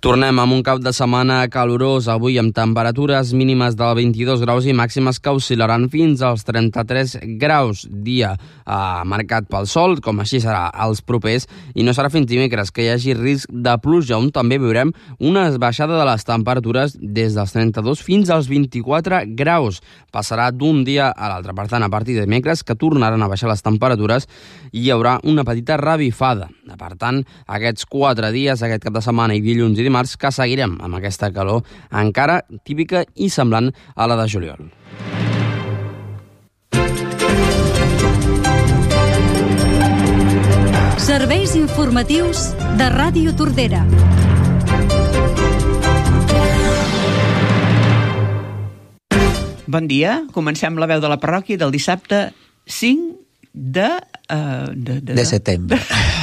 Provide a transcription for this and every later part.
Tornem amb un cap de setmana calorós, avui amb temperatures mínimes de 22 graus i màximes que oscil·laran fins als 33 graus. Dia marcat pel sol, com així serà els propers, i no serà fins dimecres que hi hagi risc de pluja, on també veurem una baixada de les temperatures des dels 32 fins als 24 graus. Passarà d'un dia a l'altre. Per tant, a partir de dimecres que tornaran a baixar les temperatures i hi haurà una petita revifada. Per tant, aquests 4 dies, aquest cap de setmana i dilluns i dimarts, que seguirem amb aquesta calor encara típica i semblant a la de juliol. Serveis informatius de Ràdio Tordera. Bon dia, comencem la veu de la parròquia del dissabte 5 de setembre.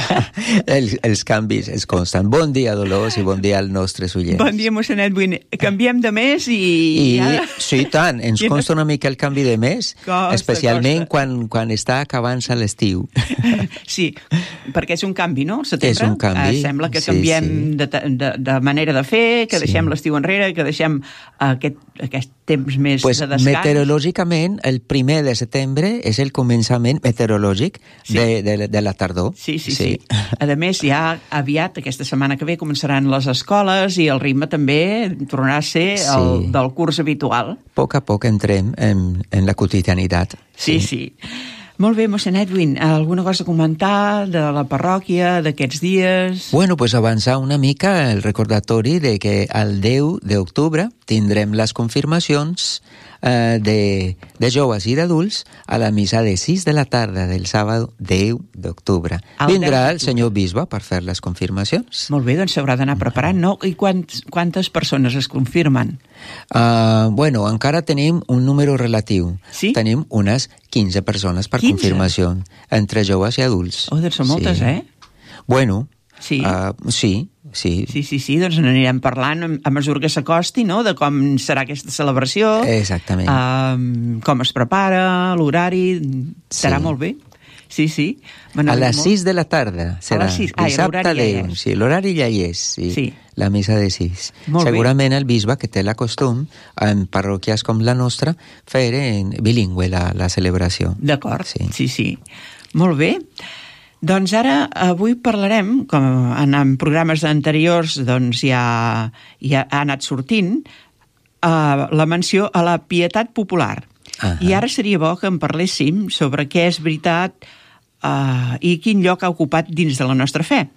Els canvis es consten. Bon dia, Dolors, i bon dia als nostres oients. Bon dia, mossèn Edwin. Canviem de mes i sí, tant. Ens consta una mica el canvi de mes, especialment quan està acabant-se l'estiu. Sí, perquè és un canvi, no? Setembre. És un canvi. Sembla que canviem de manera de fer, que deixem l'estiu enrere, que deixem aquest temps més de descans. Meteorològicament, el 1 de setembre és el començament meteorològic de la tardor. Sí. A més, ja aviat, aquesta setmana que ve, començaran les escoles i el ritme també tornarà a ser el del curs habitual. A poc entrem en la quotidianitat. Sí. Molt bé, mossèn Edwin, alguna cosa a comentar de la parròquia, d'aquests dies? Bueno, pues avançar una mica el recordatori de que el 10 d'octubre tindrem les confirmacions de joves i d'adults a la missa de 6 de la tarda del sábado 10 d'octubre. Vindrà el senyor bisbe per fer les confirmacions. Molt bé, doncs s'haurà d'anar preparant, no? I quantes persones es confirmen? Bueno, encara tenim un número relatiu. Sí? Tenim unes 15 persones per 15? Confirmació, entre joves i adults. Doncs són moltes, Bueno, sí. Sí, doncs n'anirem parlant a mesura que s'acosti, no?, de com serà aquesta celebració. Exactament. Com es prepara, l'horari. Serà molt bé. Sí. A les 6 de la tarda serà. Dissabte 10. Sí, l'horari ja hi és. Sí. La missa de 6. Segurament el bisbe, que té la costum, en parròquies com la nostra, fer en bilingüe la celebració. D'acord, sí. Molt bé. Doncs ara, avui parlarem, com en programes anteriors doncs ja ha anat sortint, la menció a la pietat popular. I ara seria bo que en parléssim sobre què és veritat i quin lloc ha ocupat dins de la nostra fe.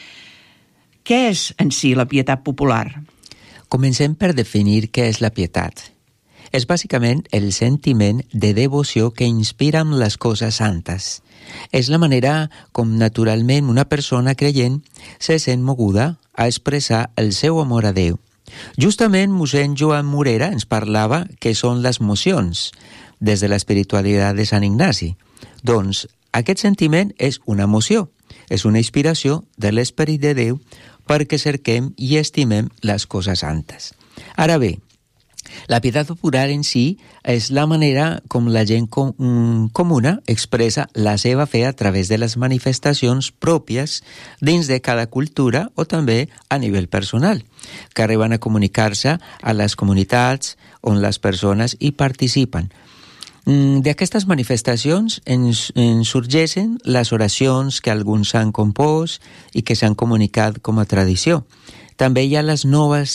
Què és en si la pietat popular? Comencem per definir què és la pietat. És bàsicament el sentiment de devoció que inspira amb les coses santes. És la manera com naturalment una persona creient se sent moguda a expressar el seu amor a Déu. Justament mossèn Joan Morera ens parlava què són les mocions des de l'espiritualitat de Sant Ignasi. Doncs aquest sentiment és una emoció, és una inspiració de l'esperit de Déu perquè cerquem i estimem les coses santes. Ara bé, la pietat popular en si és la manera com la gent comuna expressa la seva fe a través de les manifestacions pròpies dins de cada cultura o també a nivell personal, que arriben a comunicar-se a les comunitats on les persones hi participen. D'aquestes manifestacions ens sorgeixen les oracions que alguns han compost i que s'han comunicat com a tradició. També hi ha les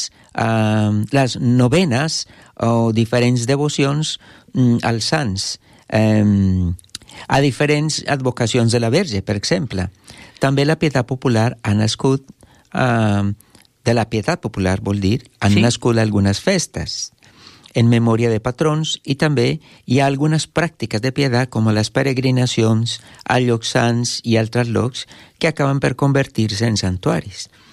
novenes o diferents devocions als sants, a diferents advocacions de la Verge, per exemple. També la pietat popular ha nascut, de la pietat popular vol dir, han nascut algunes festes en memòria de patrons i també hi ha algunes pràctiques de pietat com les peregrinacions a llocs sants i altres llocs que acaben per convertir-se en santuaris.